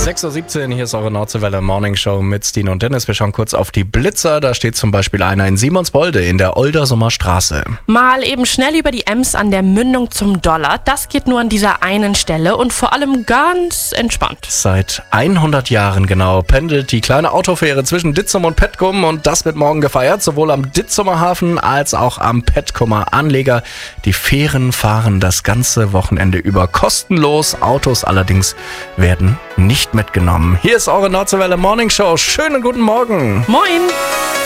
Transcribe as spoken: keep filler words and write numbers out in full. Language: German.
sechs Uhr siebzehn, hier ist eure Nordseewelle Morning Show mit Stine und Dennis. Wir schauen kurz auf die Blitzer. Da steht zum Beispiel einer in Simonsbolde in der Oldersumer Straße. Mal eben schnell über die Ems an der Mündung zum Dollar. Das geht nur an dieser einen Stelle und vor allem ganz entspannt. Seit hundert Jahren genau pendelt die kleine Autofähre zwischen Ditzum und Petkum und das wird morgen gefeiert, sowohl am Ditzumer Hafen als auch am Petkumer Anleger. Die Fähren fahren das ganze Wochenende über kostenlos. Autos allerdings werden nicht mitgenommen. Hier ist eure Nordseewelle Morning Show. Schönen guten Morgen. Moin!